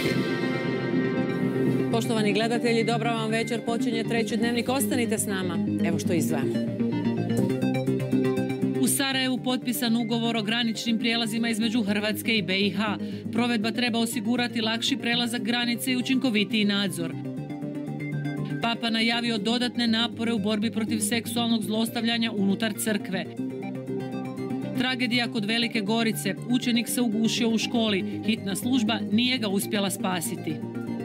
Poštovani gledatelji, dobra vam večer. Počinje treći dnevnik. Ostanite s nama. Evo što izdvajamo. U Sarajevu potpisan ugovor o graničnim prijelazima između Hrvatske i BiH. Provedba treba osigurati lakši prelazak granice i učinkovitiji nadzor. Papa najavio dodatne napore u borbi protiv seksualnog zlostavljanja unutar crkve. Tragedija kod Velike Gorice. Učenik se ugušio u školi. Hitna služba nije ga uspjela spasiti.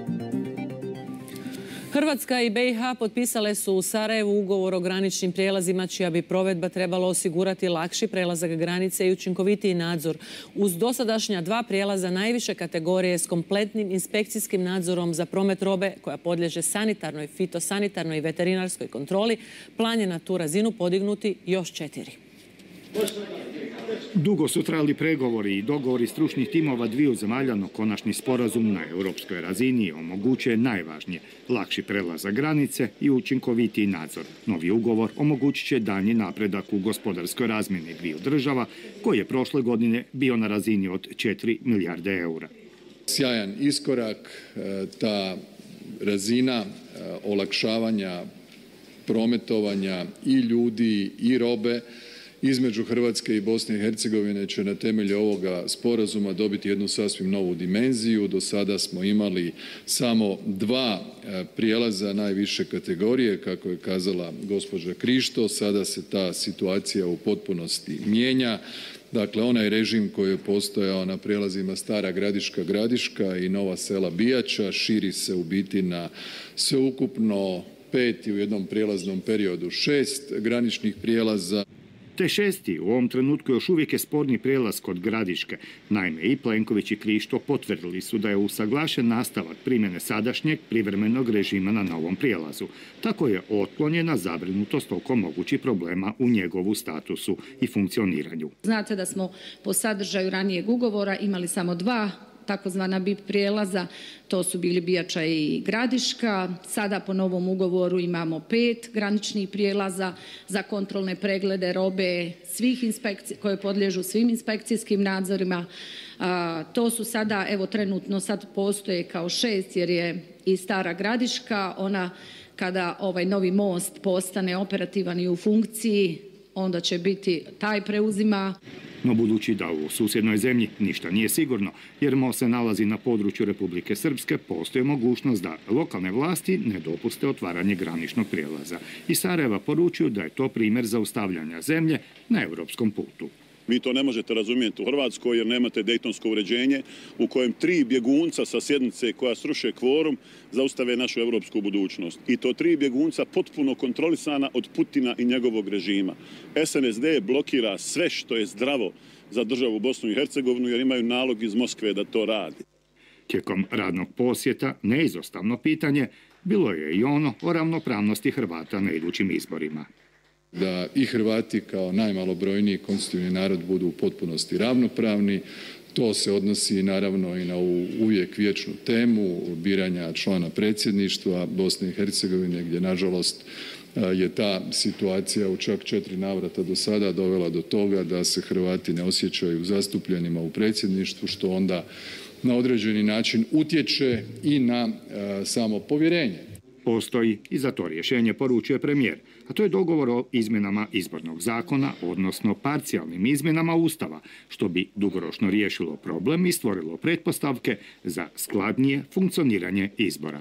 Hrvatska i BiH potpisale su u Sarajevu ugovor o graničnim prijelazima čija bi provedba trebala osigurati lakši prelazak granice i učinkovitiji nadzor. Uz dosadašnja 2 prijelaza najviše kategorije s kompletnim inspekcijskim nadzorom za promet robe koja podliježe sanitarnoj, fitosanitarnoj i veterinarskoj kontroli, plan je na tu razinu podignuti još 4. Dugo su trajali pregovori i dogovori stručnih timova dviju zemalja, no konačni sporazum na europskoj razini omogućuje najvažnije lakši prelazak granice i učinkovitiji nadzor. Novi ugovor omogućit će daljnji napredak u gospodarskoj razmjeni dviju država, koji je prošle godine bio na razini od 4 milijarde eura. Sjajan iskorak, ta razina olakšavanja prometovanja i ljudi i robe između Hrvatske i Bosne i Hercegovine će na temelju ovoga sporazuma dobiti jednu sasvim novu dimenziju. Do sada smo imali samo 2 prijelaza najviše kategorije, kako je kazala gospođa Krišto. Sada se ta situacija u potpunosti mijenja. Dakle, onaj režim koji je postojao na prijelazima Stara Gradiška, Gradiška i Nova Sela Bijača širi se u biti na sveukupno 5 i u jednom prijelaznom periodu 6 graničnih prijelaza. Te 6. u ovom trenutku još uvijek je sporni prijelaz kod Gradiške. Naime, i Plenković i Krišto potvrdili su da je usaglašen nastavak primjene sadašnjeg privremenog režima na novom prijelazu. Tako je otklonjena zabrinutost oko mogućih problema u njegovu statusu i funkcioniranju. Znate da smo po sadržaju ranijeg ugovora imali samo 2 takozvana BIP prijelaza, to su bili Bijača i Gradiška. Sada po novom ugovoru imamo 5 graničnih prijelaza za kontrolne preglede robe svih koje podliježu svim inspekcijskim nadzorima. To su sada, evo trenutno sad postoje kao 6 jer je i Stara Gradiška, ona kada ovaj novi most postane operativan i u funkciji, onda će biti taj preuzima. No budući da u susjednoj zemlji ništa nije sigurno, jer most se nalazi na području Republike Srpske, postoji mogućnost da lokalne vlasti ne dopuste otvaranje graničnog prijelaza. Iz Sarajeva poručuju da je to primjer zaustavljanja zemlje na europskom putu. Vi to ne možete razumjeti u Hrvatskoj jer nemate dejtonsko uređenje u kojem 3 bjegunca sa sjednice koja sruše kvorum zaustave našu europsku budućnost. I to 3 bjegunca potpuno kontrolisana od Putina i njegovog režima. SNSD blokira sve što je zdravo za državu Bosnu i Hercegovinu jer imaju nalog iz Moskve da to radi. Tijekom radnog posjeta neizostavno pitanje bilo je i ono o ravnopravnosti Hrvata na idućim izborima. Da i Hrvati kao najmalobrojniji konstitutivni narod budu u potpunosti ravnopravni. To se odnosi naravno i na uvijek vječnu temu biranja člana predsjedništva Bosne i Hercegovine, gdje nažalost je ta situacija u čak 4 navrata do sada dovela do toga da se Hrvati ne osjećaju zastupljenima u predsjedništvu, što onda na određeni način utječe i na samo povjerenje. Postoji i za to rješenje, poručuje premijer, a to je dogovor o izmjenama izbornog zakona, odnosno parcijalnim izmjenama Ustava, što bi dugoročno riješilo problem i stvorilo pretpostavke za skladnije funkcioniranje izbora.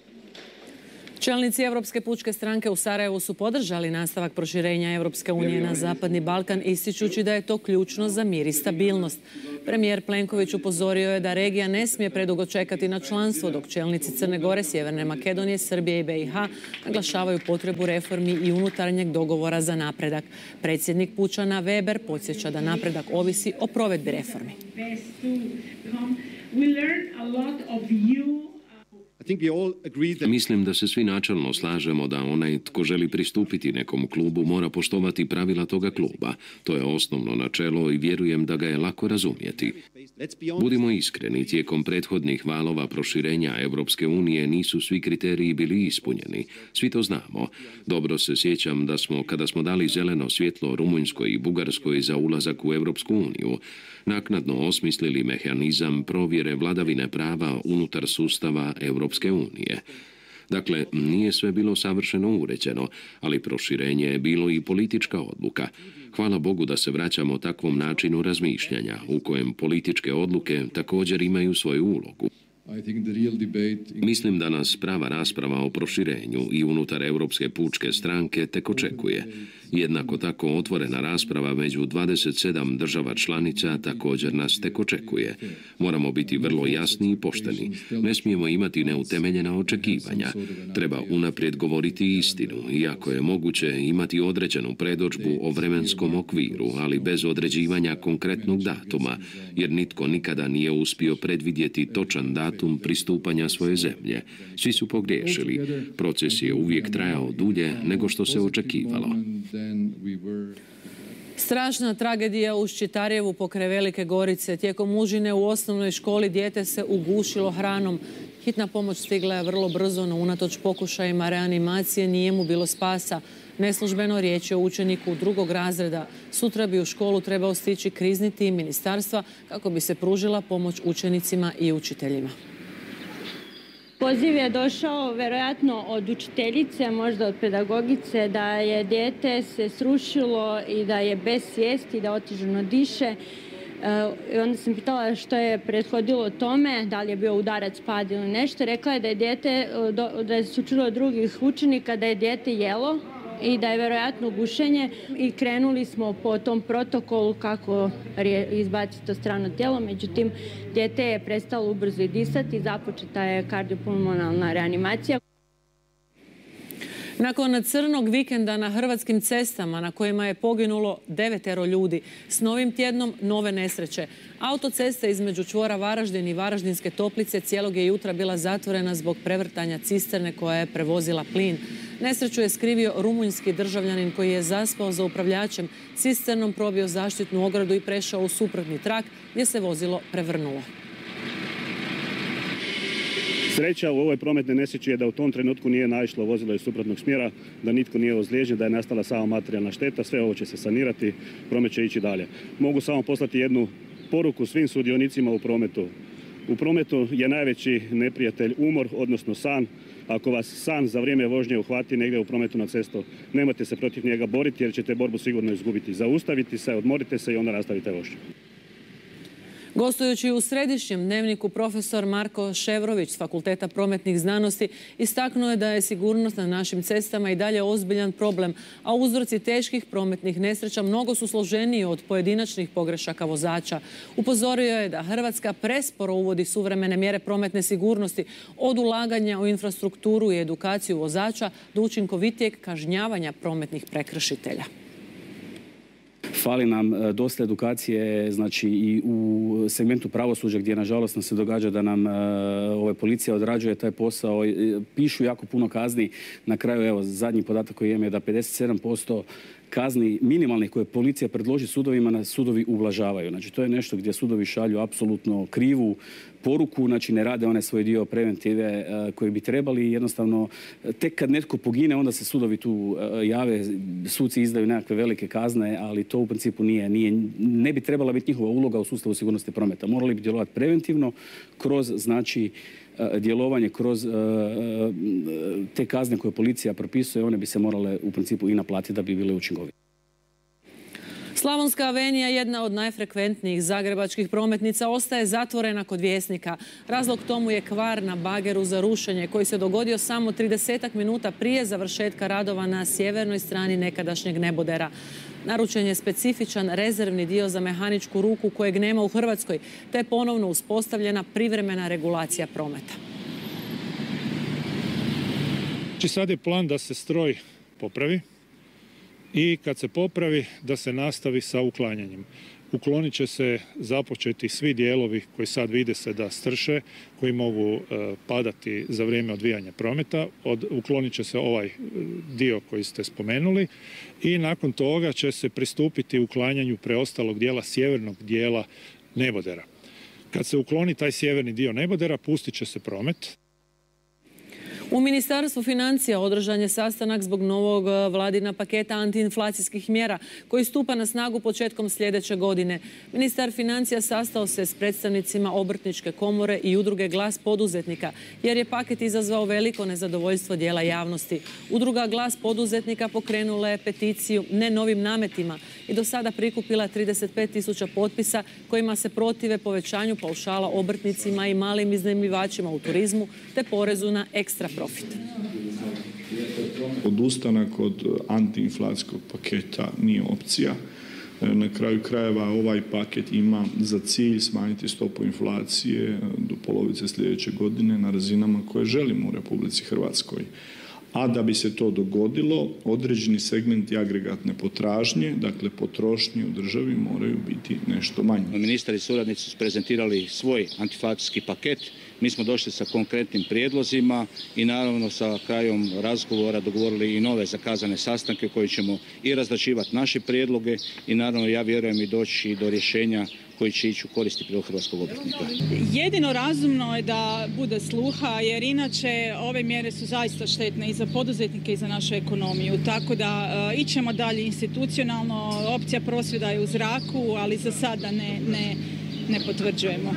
Čelnici Europske pučke stranke u Sarajevu su podržali nastavak proširenja Europske unije na Zapadni Balkan, ističući da je to ključno za mir i stabilnost. Premijer Plenković upozorio je da regija ne smije predugo čekati na članstvo, dok čelnici Crne Gore, Sjeverne Makedonije, Srbije i BiH naglašavaju potrebu reformi i unutarnjeg dogovora za napredak. Predsjednik Pučana Weber podsjeća da napredak ovisi o provedbi reformi. Mislim da se svi načelno slažemo da onaj tko želi pristupiti nekom klubu mora poštovati pravila toga kluba. To je osnovno načelo i vjerujem da ga je lako razumjeti. Budimo iskreni, tijekom prethodnih valova proširenja Europske unije nisu svi kriteriji bili ispunjeni. Svi to znamo. Dobro se sjećam da kada smo dali zeleno svjetlo Rumunjskoj i Bugarskoj za ulazak u Europsku uniju, naknadno osmislili mehanizam provjere vladavine prava unutar sustava Europske unije. Dakle, nije sve bilo savršeno uređeno, ali proširenje je bilo i politička odluka. Hvala Bogu da se vraćamo takvom načinu razmišljanja, u kojem političke odluke također imaju svoju ulogu. Mislim da nas prava rasprava o proširenju i unutar Europske pučke stranke tek očekuje. Jednako tako otvorena rasprava među 27 država članica također nas tek očekuje. Moramo biti vrlo jasni i pošteni. Ne smijemo imati neutemeljena očekivanja. Treba unaprijed govoriti istinu, iako je moguće imati određenu predodžbu o vremenskom okviru, ali bez određivanja konkretnog datuma, jer nitko nikada nije uspio predvidjeti točan datum pristupanja svoje zemlje. Svi su pogriješili. Proces je uvijek trajao dulje nego što se očekivalo. Strašna tragedija u Ščitarjevu pokraj Velike Gorice. Tijekom užine u osnovnoj školi dijete se ugušilo hranom. Hitna pomoć stigla je vrlo brzo, no unatoč pokušajima reanimacije nije mu bilo spasa. Neslužbeno riječ je o učeniku 2. razreda. Sutra bi u školu trebao stići krizni tim ministarstva kako bi se pružila pomoć učenicima i učiteljima. Poziv je došao vjerojatno od učiteljice, možda od pedagogice, da je dijete se srušilo i da je bez svijesti, da otežano diše. I onda sam pitala što je prethodilo tome, da li je bio udarac, pad ili nešto. Rekla je da je dijete, da se učilo od drugih učenika, da je dijete jelo i da je vjerojatno gušenje. I krenuli smo po tom protokolu kako izbaciti to strano tijelo. Međutim, dijete je prestalo ubrzo i disati, započeta je kardiopulmonalna reanimacija. Nakon crnog vikenda na hrvatskim cestama na kojima je poginulo 9 ljudi, s novim tjednom nove nesreće. Autocesta između čvora Varaždin i Varaždinske Toplice cijelog je jutra bila zatvorena zbog prevrtanja cisterne koja je prevozila plin. Nesreću je skrivio rumunjski državljanin koji je zaspao za upravljačem, cisternom probio zaštitnu ogradu i prešao u suprotni trak gdje se vozilo prevrnulo. Sreća u ovoj prometnoj nesreći je da u tom trenutku nije naišlo vozilo iz suprotnog smjera, da nitko nije ozlijeđen, da je nastala samo materijalna šteta. Sve ovo će se sanirati, promet će ići dalje. Mogu samo poslati jednu poruku svim sudionicima u prometu. U prometu je najveći neprijatelj umor, odnosno san. Ako vas san za vrijeme vožnje uhvati negdje u prometu na cestu, nemojte se protiv njega boriti jer ćete borbu sigurno izgubiti. Zaustavite se, odmorite se i onda nastavite vožnju. Gostujući u središnjem dnevniku, profesor Marko Ševrović s Fakulteta prometnih znanosti istaknuo je da je sigurnost na našim cestama i dalje ozbiljan problem, a uzroci teških prometnih nesreća mnogo su složeniji od pojedinačnih pogrešaka vozača. Upozorio je da Hrvatska presporo uvodi suvremene mjere prometne sigurnosti, od ulaganja u infrastrukturu i edukaciju vozača do učinkovitijeg kažnjavanja prometnih prekršitelja. Fali nam dosta edukacije, znači i u segmentu pravosuđa gdje nažalost nam se događa da nam policija odrađuje taj posao, pišu jako puno kazni. Na kraju, evo, zadnji podatak koji imam je da 57% kazni minimalnih koje policija predloži sudovima na sudovi ublažavaju. Znači to je nešto gdje sudovi šalju apsolutno krivu poruku, znači ne rade onaj svoj dio preventive koji bi trebali. Jednostavno, tek kad netko pogine, onda se sudovi tu jave, suci izdaju nekakve velike kazne, ali to u principu ne bi trebala biti njihova uloga u sustavu sigurnosti prometa. Morali bi djelovati preventivno kroz, znači, djelovanje kroz te kazne koje policija propisuje, one bi se morale u principu i naplatiti da bi bile učinkovite. Slavonska avenija, jedna od najfrekventnijih zagrebačkih prometnica, ostaje zatvorena kod Vjesnika. Razlog tomu je kvar na bageru za rušenje koji se dogodio samo 30 minuta prije završetka radova na sjevernoj strani nekadašnjeg nebodera. Naručen je specifičan rezervni dio za mehaničku ruku kojeg nema u Hrvatskoj, te je ponovno uspostavljena privremena regulacija prometa. Sad je plan da se stroj popravi i kad se popravi da se nastavi sa uklanjanjem. Uklonit će se započeti svi dijelovi koji sad vide se da strše, koji mogu padati za vrijeme odvijanja prometa. Uklonit će se ovaj dio koji ste spomenuli i nakon toga će se pristupiti uklanjanju preostalog dijela, sjevernog dijela nebodera. Kad se ukloni taj sjeverni dio nebodera, pustit će se promet. U Ministarstvu financija održan je sastanak zbog novog vladina paketa antiinflacijskih mjera koji stupa na snagu početkom sljedeće godine. Ministar financija sastao se s predstavnicima Obrtničke komore i udruge Glas poduzetnika jer je paket izazvao veliko nezadovoljstvo dijela javnosti. Udruga Glas poduzetnika pokrenula je peticiju ne novim nametima i do sada prikupila 35.000 potpisa kojima se protive povećanju paušala obrtnicima i malim iznajmljivačima u turizmu te porezu na ekstra profit. Odustanak od antiinflacijskog paketa nije opcija. Na kraju krajeva ovaj paket ima za cilj smanjiti stopu inflacije do polovice sljedeće godine na razinama koje želimo u Republici Hrvatskoj. A da bi se to dogodilo, određeni segmenti agregatne potražnje, dakle potrošnje u državi, moraju biti nešto manji. Ministar i suradnici su prezentirali svoj antiinflacijski paket. Mi smo došli sa konkretnim prijedlozima i naravno sa krajom razgovora dogovorili i nove zakazane sastanke koji ćemo i razrađivati naše prijedloge i naravno ja vjerujem i doći do rješenja koji će ići u koristi prilog hrvatskog obrtnika. Jedino razumno je da bude sluha jer inače ove mjere su zaista štetne i za poduzetnike i za našu ekonomiju. Tako da ićemo dalje institucionalno, opcija prosvjeda je u zraku, ali za sada ne potvrđujemo.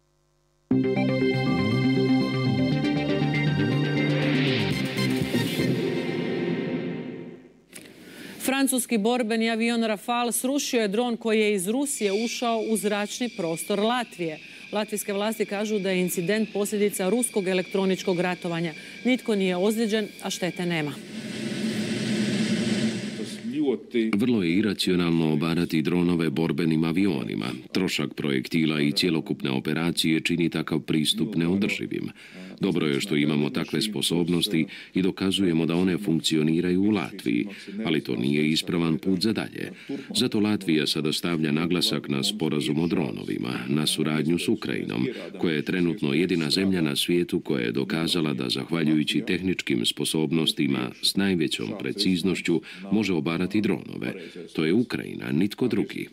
Francuski borbeni avion Rafale srušio je dron koji je iz Rusije ušao u zračni prostor Latvije. Latvijske vlasti kažu da je incident posljedica ruskog elektroničkog ratovanja. Nitko nije ozlijeđen, a štete nema. Vrlo je iracionalno obarati dronove borbenim avionima. Trošak projektila i cjelokupne operacije čini takav pristup neodrživim. Dobro je što imamo takve sposobnosti i dokazujemo da one funkcioniraju u Latviji, ali to nije ispravan put za dalje. Zato Latvija sada stavlja naglasak na sporazum o dronovima, na suradnju s Ukrajinom, koja je trenutno jedina zemlja na svijetu koja je dokazala da zahvaljujući tehničkim sposobnostima s najvećom preciznošću može obarati dronove. To je Ukrajina, nitko drugi.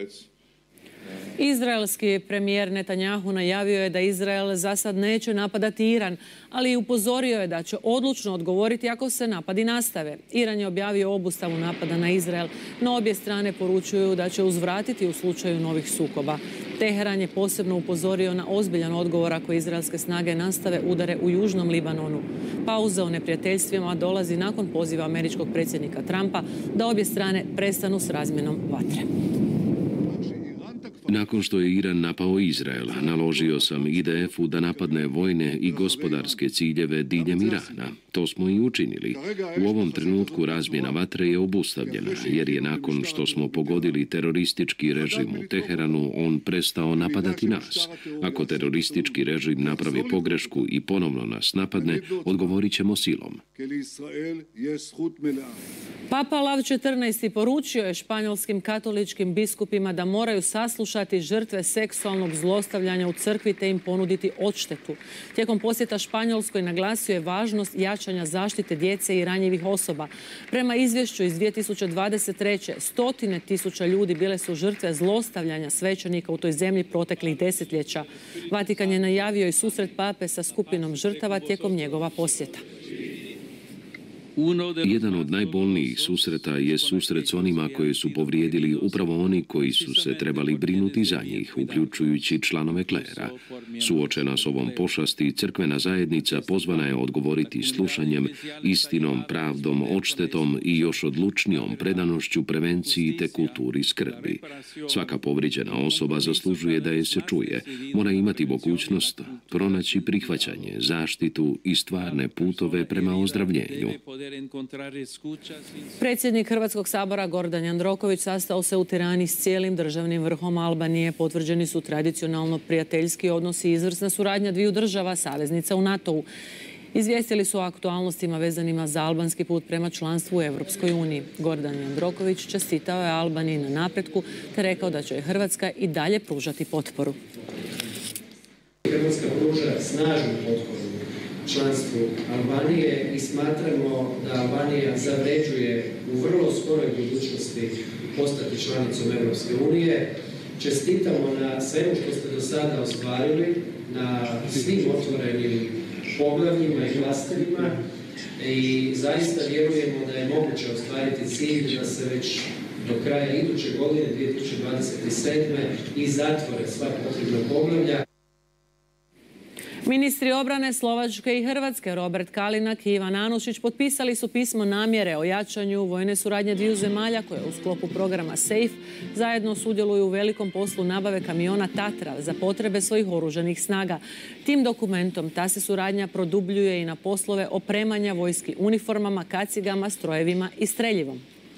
Izraelski premijer Netanjahu najavio je da Izrael za sad neće napadati Iran, ali upozorio je da će odlučno odgovoriti ako se napadi nastave. Iran je objavio obustavu napada na Izrael, no obje strane poručuju da će uzvratiti u slučaju novih sukoba. Teheran je posebno upozorio na ozbiljan odgovor ako izraelske snage nastave udare u južnom Libanonu. Pauza o neprijateljstvima dolazi nakon poziva američkog predsjednika Trumpa da obje strane prestanu s razmjenom vatre. Nakon što je Iran napao Izrael, naložio sam IDF-u da napadne vojne i gospodarske ciljeve diljem Irana. To smo i učinili. U ovom trenutku razmjena vatre je obustavljena, jer je nakon što smo pogodili teroristički režim u Teheranu, on prestao napadati nas. Ako teroristički režim napravi pogrešku i ponovno nas napadne, odgovorit ćemo silom. Papa Lav XIV. Poručio je španjolskim katoličkim biskupima da moraju saslušati žrtve seksualnog zlostavljanja u crkvi te im ponuditi odštetu. Tijekom posjeta Španjolskoj naglasio je važnost jačanja zaštite djece i ranjivih osoba. Prema izvješću iz 2023. 100.000 ljudi bile su žrtve zlostavljanja svećenika u toj zemlji proteklih desetljeća. Vatikan je najavio i susret pape sa skupinom žrtava tijekom njegova posjeta. Jedan od najbolnijih susreta je susret s onima koje su povrijedili upravo oni koji su se trebali brinuti za njih, uključujući članove klera. Suočena s ovom pošasti, crkvena zajednica pozvana je odgovoriti slušanjem, istinom, pravdom, odštetom i još odlučnijom predanošću prevenciji te kulturi skrbi. Svaka povrijeđena osoba zaslužuje da je se čuje. Mora imati mogućnost pronaći prihvaćanje, zaštitu i stvarne putove prema ozdravljenju. Predsjednik Hrvatskog sabora Gordan Jandroković sastao se u Tirani s cijelim državnim vrhom Albanije. Potvrđeni su tradicionalno prijateljski odnosi i izvrsna suradnja dviju država, saveznica u NATO-u. Izvijestili su o aktualnostima vezanima za albanski put prema članstvu u Europskoj uniji. Gordan Jandroković čestitao je Albaniji na napretku te rekao da će Hrvatska i dalje pružati potporu. Hrvatska pruža snažnu potporu članstvu Albanije i smatramo da Albanija zavređuje u vrlo skoroj budućnosti postati članicom Europske unije. Čestitamo na svemu što ste do sada ostvarili, na svim otvorenim poglavljima i klasterima i zaista vjerujemo da je moguće ostvariti cilj da se već do kraja iduće godine, 2027. i zatvore sva potrebna poglavlja. Ministri obrane Slovačke i Hrvatske Robert Kalinak i Ivan Anušić potpisali su pismo namjere o jačanju vojne suradnje dviju zemalja koje u sklopu programa SAFE zajedno sudjeluju u velikom poslu nabave kamiona Tatra za potrebe svojih oružanih snaga. Tim dokumentom ta se suradnja produbljuje i na poslove opremanja vojski uniformama, kacigama, strojevima i streljivom.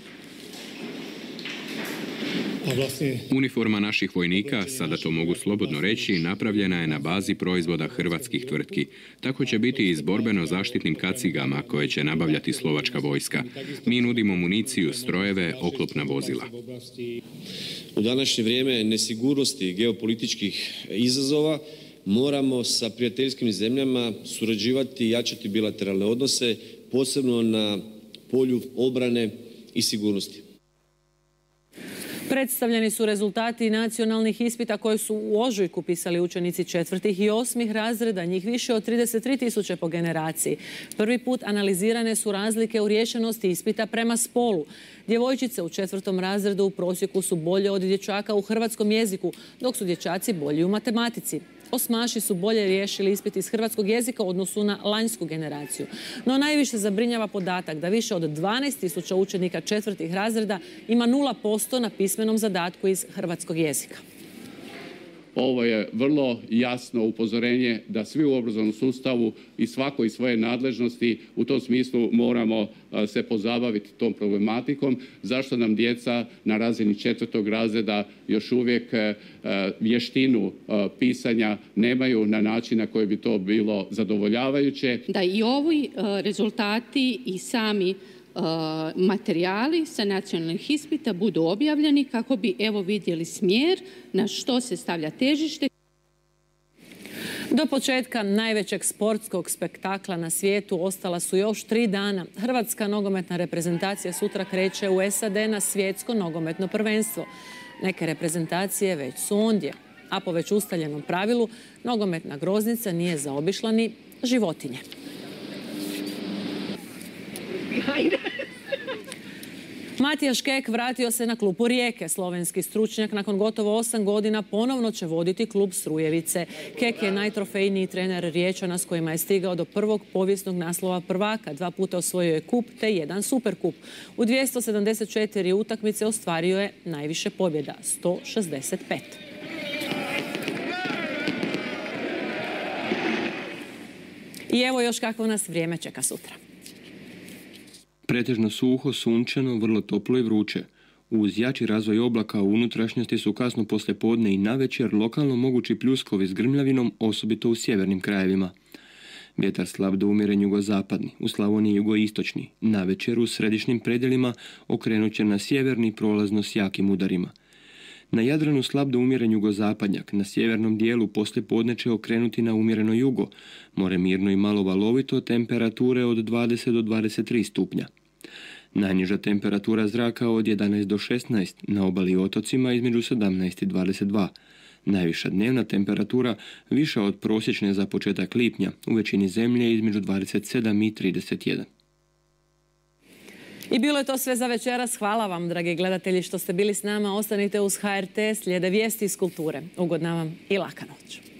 Uniforma naših vojnika, sada to mogu slobodno reći, napravljena je na bazi proizvoda hrvatskih tvrtki. Tako će biti i s borbeno-zaštitnim kacigama koje će nabavljati slovačka vojska. Mi nudimo municiju, strojeve, oklopna vozila. U današnje vrijeme nesigurnosti i geopolitičkih izazova moramo sa prijateljskim zemljama surađivati i jačati bilateralne odnose, posebno na polju obrane i sigurnosti. Predstavljeni su rezultati nacionalnih ispita koje su u ožujku pisali učenici 4. i 8. razreda, njih više od 33.000 po generaciji. Prvi put analizirane su razlike u riješenosti ispita prema spolu. Djevojčice u 4. razredu u prosjeku su bolje od dječaka u hrvatskom jeziku, dok su dječaci bolji u matematici. Osmaši su bolje riješili ispit iz hrvatskog jezika u odnosu na lanjsku generaciju. No najviše zabrinjava podatak da više od 12.000 učenika 4. razreda ima 0% na pismenom zadatku iz hrvatskog jezika. Ovo je vrlo jasno upozorenje da svi u obrazovnom sustavu i svako iz svoje nadležnosti u tom smislu moramo se pozabaviti tom problematikom. Zašto nam djeca na razini 4. razreda još uvijek vještinu pisanja nemaju na način na koji bi to bilo zadovoljavajuće. Da i ovi rezultati i sami materijali sa nacionalnih ispita budu objavljeni kako bi vidjeli smjer na što se stavlja težište. Do početka najvećeg sportskog spektakla na svijetu ostala su još 3 dana. Hrvatska nogometna reprezentacija sutra kreće u SAD na svjetsko nogometno prvenstvo. Neke reprezentacije već su ondje, a po već ustaljenom pravilu nogometna groznica nije zaobišla ni životinje. Matija Škek vratio se na klupu Rijeke. Slovenski stručnjak nakon gotovo 8 godina ponovno će voditi klub Strujevice. Kek je najtrofejniji trener Riječana s kojima je stigao do prvog povijesnog naslova prvaka. 2 puta osvojio je kup te 1 superkup. U 274 utakmice ostvario je najviše pobjeda, 165. I evo još kako nas vrijeme čeka sutra. Pretežno suho, sunčano, vrlo toplo i vruće. Uz jači razvoj oblaka u unutrašnjosti su kasno poslijepodne i navečer lokalno mogući pljuskovi s grmljavinom, osobito u sjevernim krajevima. Vjetar slab do umjeren jugozapadni, u Slavoniji jugoistočni. Navečer u središnjim predjelima okrenut će na sjeverni prolazno s jakim udarima. Na Jadranu slab do umjeren jugozapadnjak, na sjevernom dijelu poslijepodne će okrenuti na umjereno jugo. More mirno i malo valovito, temperature od 20 do 23 stupnja. Najniža temperatura zraka od 11 do 16, na obali i otocima između 17 i 22. Najviša dnevna temperatura viša od prosječne za početak lipnja, u većini zemlje između 27 i 31. I bilo je to sve za večeras. Hvala vam, dragi gledatelji, što ste bili s nama. Ostanite uz HRT, slijede vijesti iz kulture. Ugodna vam i laka noć.